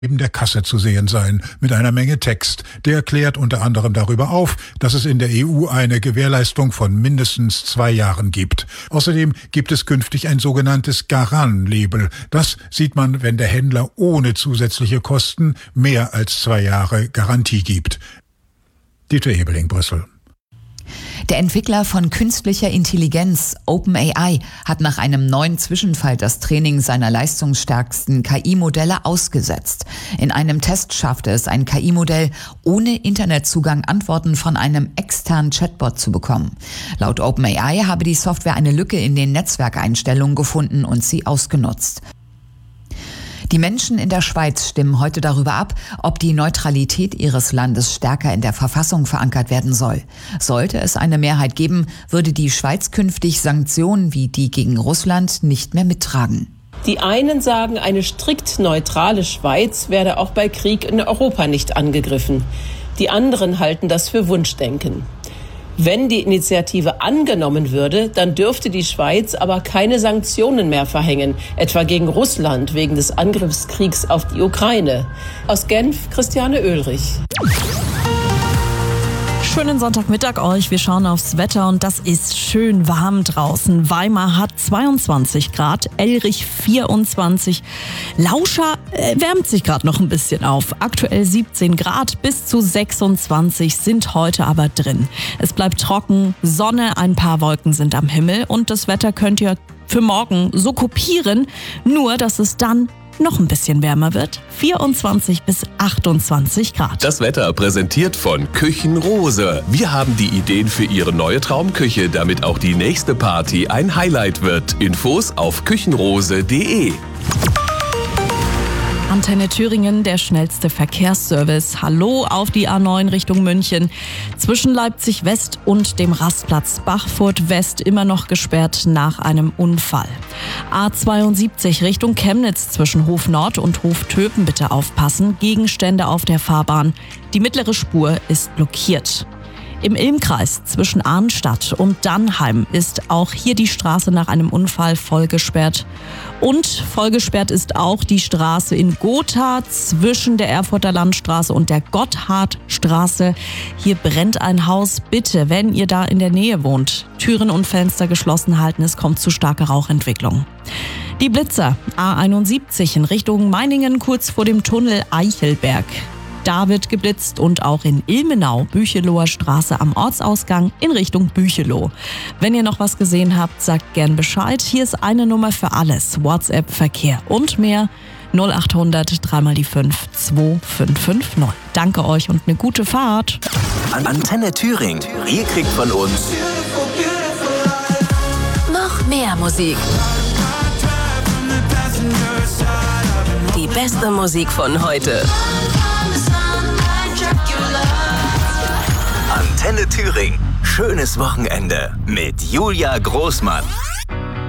neben der Kasse zu sehen sein, mit einer Menge Text. Der klärt unter anderem darüber auf, dass es in der EU eine Gewährleistung von mindestens 2 Jahren gibt. Außerdem gibt es künftig ein sogenanntes Garant-Label. Das sieht man, wenn der Händler ohne zusätzliche Kosten mehr als 2 Jahre Garantie gibt. Dieter Ebeling, Brüssel. Der Entwickler von künstlicher Intelligenz, OpenAI, hat nach einem neuen Zwischenfall das Training seiner leistungsstärksten KI-Modelle ausgesetzt. In einem Test schaffte es ein KI-Modell, ohne Internetzugang Antworten von einem externen Chatbot zu bekommen. Laut OpenAI habe die Software eine Lücke in den Netzwerkeinstellungen gefunden und sie ausgenutzt. Die Menschen in der Schweiz stimmen heute darüber ab, ob die Neutralität ihres Landes stärker in der Verfassung verankert werden soll. Sollte es eine Mehrheit geben, würde die Schweiz künftig Sanktionen wie die gegen Russland nicht mehr mittragen. Die einen sagen, eine strikt neutrale Schweiz werde auch bei Krieg in Europa nicht angegriffen. Die anderen halten das für Wunschdenken. Wenn die Initiative angenommen würde, dann dürfte die Schweiz aber keine Sanktionen mehr verhängen, etwa gegen Russland wegen des Angriffskriegs auf die Ukraine. Aus Genf, Christiane Oehlrich. Schönen Sonntagmittag euch. Wir schauen aufs Wetter und das ist schön warm draußen. Weimar hat 22 Grad, Elrich 24. Lauscha wärmt sich gerade noch ein bisschen auf. Aktuell 17 Grad, bis zu 26 sind heute aber drin. Es bleibt trocken, Sonne, ein paar Wolken sind am Himmel und das Wetter könnt ihr für morgen so kopieren, nur dass es dann noch ein bisschen wärmer wird, 24 bis 28 Grad. Das Wetter präsentiert von Küchenrose. Wir haben die Ideen für Ihre neue Traumküche, damit auch die nächste Party ein Highlight wird. Infos auf küchenrose.de. Antenne Thüringen, der schnellste Verkehrsservice. Hallo auf die A9 Richtung München. Zwischen Leipzig West und dem Rastplatz Bachfurt West immer noch gesperrt nach einem Unfall. A72 Richtung Chemnitz zwischen Hof Nord und Hof Töpen bitte aufpassen. Gegenstände auf der Fahrbahn. Die mittlere Spur ist blockiert. Im Ilmkreis zwischen Arnstadt und Dannheim ist auch hier die Straße nach einem Unfall vollgesperrt. Und vollgesperrt ist auch die Straße in Gotha zwischen der Erfurter Landstraße und der Gotthardstraße. Hier brennt ein Haus. Bitte, wenn ihr da in der Nähe wohnt, Türen und Fenster geschlossen halten. Es kommt zu starker Rauchentwicklung. Die Blitzer A71 in Richtung Meiningen kurz vor dem Tunnel Eichelberg. Da wird geblitzt und auch in Ilmenau, Bücheloher Straße am Ortsausgang in Richtung Bücheloh. Wenn ihr noch was gesehen habt, sagt gern Bescheid. Hier ist eine Nummer für alles. WhatsApp, Verkehr und mehr. 0800 3 die 5 2559. Danke euch und eine gute Fahrt. Antenne Thüringen. Ihr kriegt von uns noch mehr Musik. Die beste Musik von heute. Antenne Thüringen. Schönes Wochenende mit Julia Großmann.